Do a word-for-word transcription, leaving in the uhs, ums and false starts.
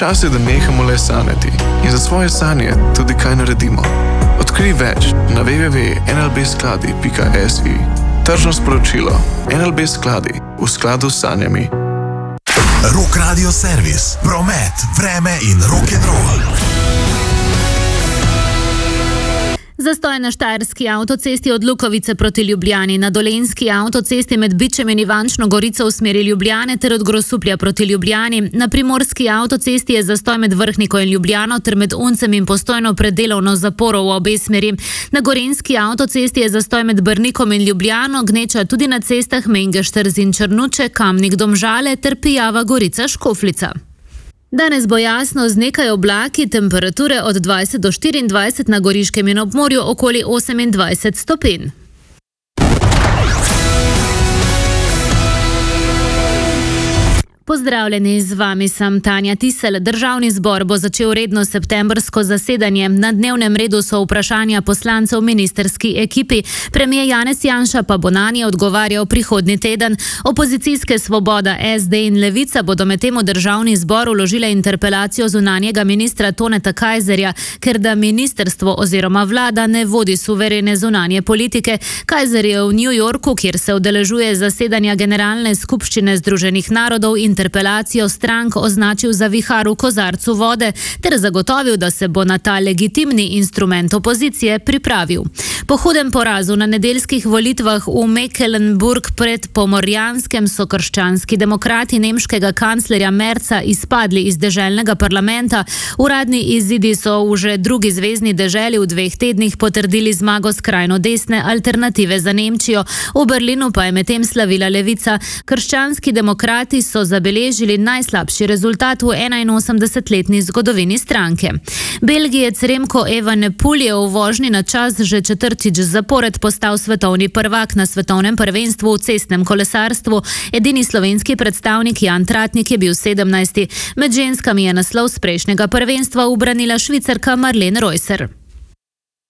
Čas je, da nehamo le sanjati in za svoje sanje tudi kaj naredimo. Odkrij več na w w w pika n l b skladi pika s i. Tržno sporočilo. N L B skladi v skladu s sanjami. Rock Radio Servis. Promet, vreme in rock'n'roll. Zastoj na štajerski avtocesti od Lukovice proti Ljubljani, na dolenjski avtocesti med Bičem in Ivančno Gorico v smeri Ljubljane ter od Grosuplja proti Ljubljani. Na primorski avtocesti je zastoj med Vrhniko in Ljubljano ter med Uncem in Postojno pred delovno zaporo v obe smeri. Na gorenjski avtocesti je zastoj med Brnikom in Ljubljano, gneča tudi na cestah Mengeš-Trzin Črnuče, Kamnik Domžale ter Pijava Gorica Škofljica. Danes bo jasno z nekaj oblaki, temperature od dvajset do štiriindvajset, na Goriškem in ob morju okoli osemindvajset stopinj. Pozdravljeni, z vami sem Tanja Tisel. Državni zbor bo začel redno septembrsko zasedanje. Na dnevnem redu so vprašanja poslancev v ministerski ekipi. Premier Janez Janša pa bo nanje odgovarjal prihodnji teden. Opozicijske Svoboda, S D in Levica bodo medtem v državni zbor vložile interpelacijo zunanjega ministra Toneta Kajzerja, ker da ministerstvo oziroma vlada ne vodi suverene zunanje politike. Kajzer je v New Yorku, kjer se udeležuje zasedanja Generalne skupščine Združenih narodov, interpelacijo strank označil za vihar v kozarcu vode ter zagotovil, da se bo na ta legitimni instrument opozicije pripravil. Po hudem porazu na nedeljskih volitvah v Mecklenburg pred Pomorjanskem so krščanski demokrati nemškega kanclerja Merza izpadli iz deželnega parlamenta. Uradni izidi so v že drugi zvezni deželi v dveh tednih potrdili zmago skrajno desne Alternative za Nemčijo. V Berlinu pa je medtem slavila levica. Krščanski demokrati so zabeležili najslabši rezultat v enainosemdesetletni zgodovini stranke. Belgijec Remko Evenepoel je v vožnji na čas že četrtič zapored postal svetovni prvak na svetovnem prvenstvu v cestnem kolesarstvu. Edini slovenski predstavnik Jan Tratnik je bil sedemnajsti. Med ženskami je naslov s prejšnjega prvenstva ubranila Švicarka Marlene Reusser.